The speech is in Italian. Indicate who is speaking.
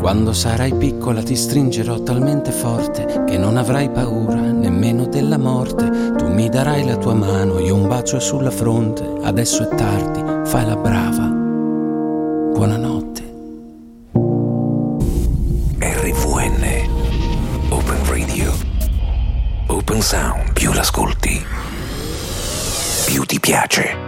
Speaker 1: Quando sarai piccola ti stringerò talmente forte che non avrai paura nemmeno della morte. Tu mi darai la tua mano, io un bacio sulla fronte. Adesso è tardi, fai la brava. Buonanotte.
Speaker 2: RVN Open Radio. Open Sound. Più l'ascolti, più ti piace.